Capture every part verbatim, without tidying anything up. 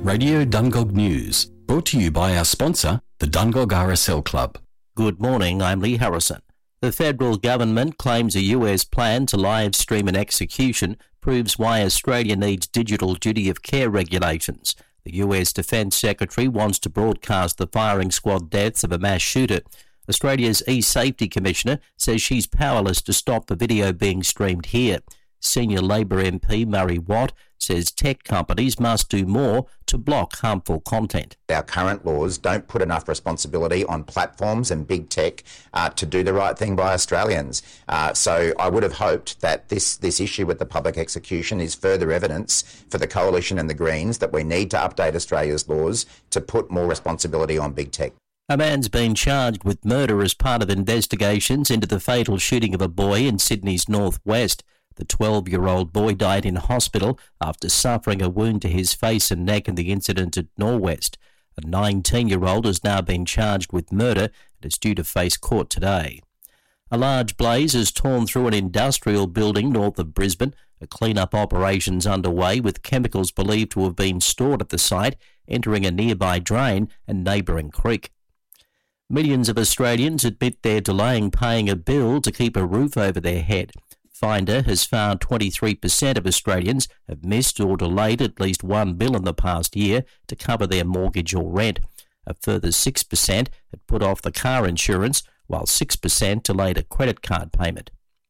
Radio Dungog News, brought to you by our sponsor, the Dungog R S L Club. Good morning, I'm Lee Harrison. The federal government claims a U S plan to live stream an execution proves why Australia needs digital duty of care regulations. The U S Defence Secretary wants to broadcast the firing squad deaths of a mass shooter. Australia's E-Safety Commissioner says she's powerless to stop the video being streamed here. Senior Labor M P Murray Watt says tech companies must do more to block harmful content. Our current laws don't put enough responsibility on platforms and big tech uh, to do the right thing by Australians. Uh, so I would have hoped that this, this issue with the public execution is further evidence for the Coalition and the Greens that we need to update Australia's laws to put more responsibility on big tech. A man's been charged with murder as part of investigations into the fatal shooting of a boy in Sydney's northwest. The twelve-year-old boy died in hospital after suffering a wound to his face and neck in the incident at Norwest. A nineteen-year-old has now been charged with murder and is due to face court today. A large blaze has torn through an industrial building north of Brisbane. A clean-up operation's underway with chemicals believed to have been stored at the site, entering a nearby drain and neighbouring creek. Millions of Australians admit they're delaying paying a bill to keep a roof over their head. Finder has found twenty-three percent of Australians have missed or delayed at least one bill in the past year to cover their mortgage or rent. A further six percent had put off the car insurance, while six percent delayed a credit card payment.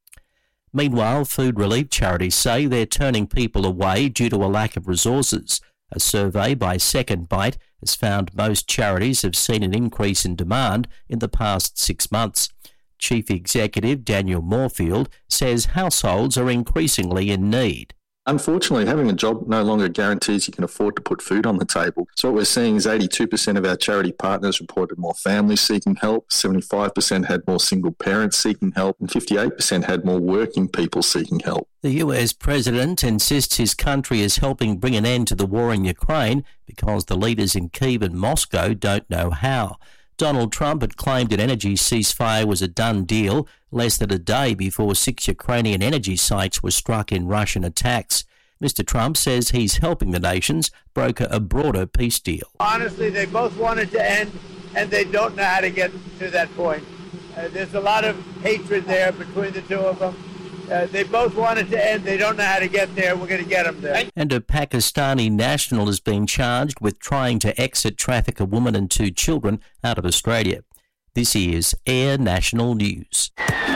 Meanwhile, food relief charities say they're turning people away due to a lack of resources. A survey by Second Bite has found most charities have seen an increase in demand in the past six months. Chief Executive Daniel Moorfield says households are increasingly in need. Unfortunately, having a job no longer guarantees you can afford to put food on the table. So what we're seeing is eighty-two percent of our charity partners reported more families seeking help, seventy-five percent had more single parents seeking help, and fifty-eight percent had more working people seeking help. The U S president insists his country is helping bring an end to the war in Ukraine because the leaders in Kyiv and Moscow don't know how. Donald Trump had claimed an energy ceasefire was a done deal less than a day before six Ukrainian energy sites were struck in Russian attacks. Mister Trump says he's helping the nations broker a broader peace deal. Honestly, they both want it to end, and they don't know how to get to that point. Uh, there's a lot of hatred there between the two of them. Uh, they both want it to end. They don't know how to get there. We're going to get them there. And a Pakistani national has been charged with trying to exit traffic a woman and two children out of Australia. This is Air National News.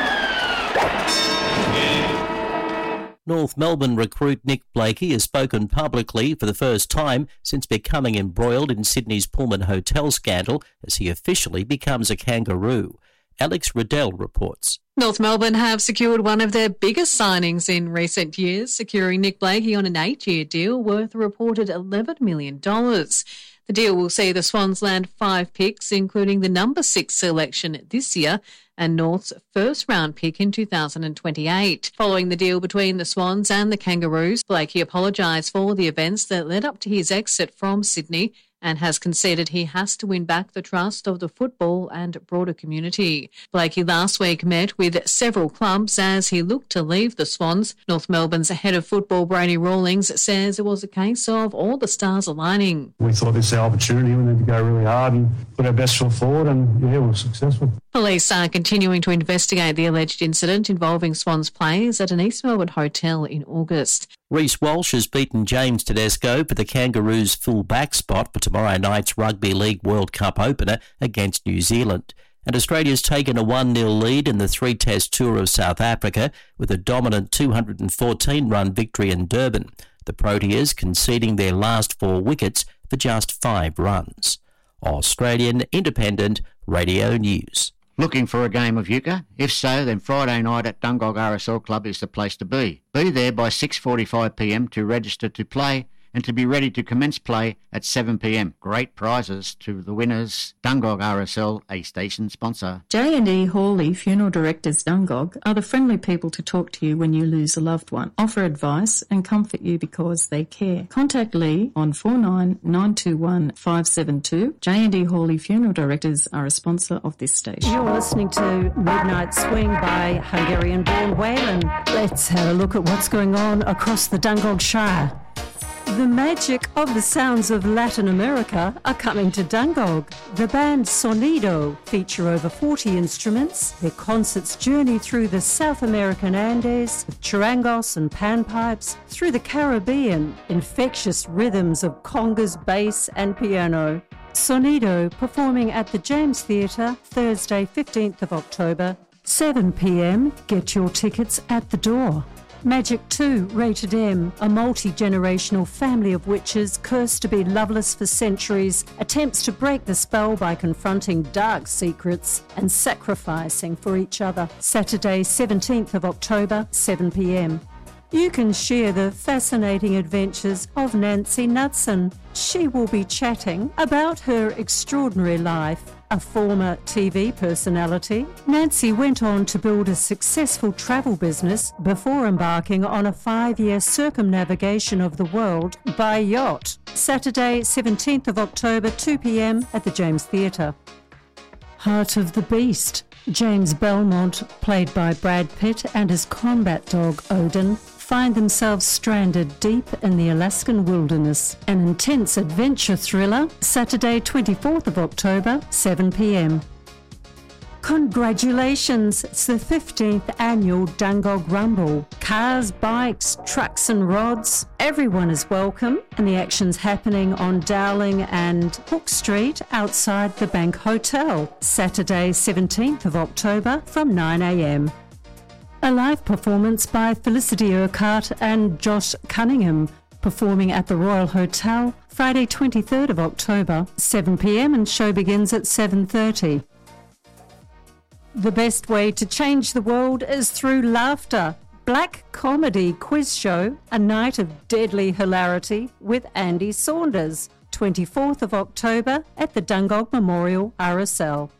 North Melbourne recruit Nick Blakey has spoken publicly for the first time since becoming embroiled in Sydney's Pullman Hotel scandal as he officially becomes a kangaroo. Alex Riddell reports. North Melbourne have secured one of their biggest signings in recent years, securing Nick Blakey on an eight-year deal worth a reported eleven million dollars. The deal will see the Swans land five picks, including the number six selection this year and North's first-round pick in two thousand twenty-eight. Following the deal between the Swans and the Kangaroos, Blakey apologised for the events that led up to his exit from Sydney and has conceded he has to win back the trust of the football and broader community. Blakey last week met with several clubs as he looked to leave the Swans. North Melbourne's head of football, Brady Rawlings, says it was a case of all the stars aligning. We thought this was our opportunity. We need to go really hard and put our best foot forward, and yeah, we were successful. Police are continuing to investigate the alleged incident involving Swans players at an East Melbourne hotel in August. Reece Walsh has beaten James Tedesco for the Kangaroos' full-back spot for tomorrow night's Rugby League World Cup opener against New Zealand. And Australia's taken a one nil lead in the three-test tour of South Africa with a dominant two hundred fourteen run victory in Durban. The Proteas conceding their last four wickets for just five runs. Australian Independent Radio News. Looking for a game of euchre? If so, then Friday night at Dungog R S L Club is the place to be. Be there by six forty-five p m to register to play and to be ready to commence play at seven p m. Great prizes to the winners. Dungog R S L, a station sponsor. J and E Hawley Funeral Directors Dungog are the friendly people to talk to you when you lose a loved one, offer advice and comfort you because they care. Contact Lee on four nine nine two one five seven two. J and E Hawley Funeral Directors are a sponsor of this station. You're listening to Midnight Swing by Hungarian-born Waylon. Let's have a look at what's going on across the Dungog Shire. The magic of the sounds of Latin America are coming to Dungog. The band Sonido feature over forty instruments. Their concerts journey through the South American Andes with charangos and panpipes, through the Caribbean, infectious rhythms of congas, bass and piano. Sonido performing at the James Theatre Thursday fifteenth of October, seven p m. Get your tickets at the door. Magic two, Rated M, a multi-generational family of witches cursed to be loveless for centuries, attempts to break the spell by confronting dark secrets and sacrificing for each other. Saturday seventeenth of October, seven p m. You can share the fascinating adventures of Nancy Knudsen. She will be chatting about her extraordinary life. A former T V personality, Nancy went on to build a successful travel business before embarking on a five-year circumnavigation of the world by yacht. Saturday, seventeenth of October, two p m at the James Theatre. Heart of the Beast. James Belmont, played by Brad Pitt, and his combat dog Odin find themselves stranded deep in the Alaskan wilderness. An intense adventure thriller, Saturday twenty-fourth of October, seven p m. Congratulations, it's the fifteenth annual Dungog Rumble. Cars, bikes, trucks and rods, everyone is welcome, and the action's happening on Dowling and Hook Street outside the Bank Hotel, Saturday seventeenth of October from nine a m. A live performance by Felicity Urquhart and Josh Cunningham, performing at the Royal Hotel, Friday twenty-third of October, seven p m, and show begins at seven thirty. The best way to change the world is through laughter. Black Comedy Quiz Show, a night of deadly hilarity with Andy Saunders, twenty-fourth of October at the Dungog Memorial R S L.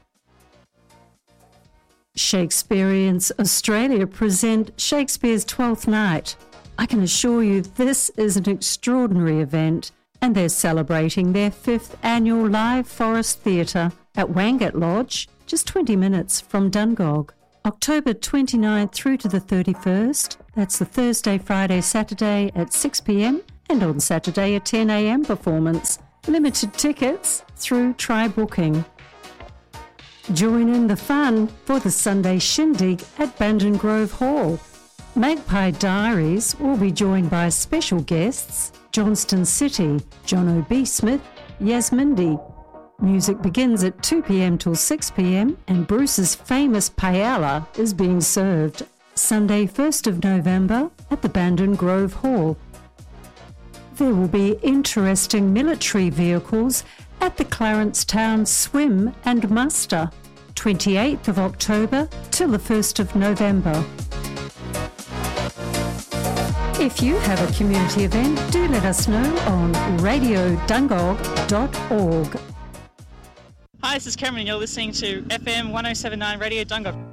Shakespeareans Australia present Shakespeare's Twelfth Night. I can assure you this is an extraordinary event, and they're celebrating their fifth annual live forest theatre at Wangat Lodge, just twenty minutes from Dungog. October twenty-ninth through to the thirty-first, that's the Thursday, Friday, Saturday at six p m, and on Saturday a ten a m performance. Limited tickets through Try Booking. Join in the fun for the Sunday Shindig at Bandon Grove Hall. Magpie Diaries will be joined by special guests Johnston City, John O B Smith, Yasmindi. Music begins at two p m till six p m, and Bruce's famous paella is being served. Sunday first of November at the Bandon Grove Hall. There will be interesting military vehicles at the Clarence Town Swim and Muster, twenty-eighth of October till the first of November. If you have a community event, do let us know on radio dungog dot org. Hi, this is Cameron. You're listening to F M one oh seven point nine Radio Dungog.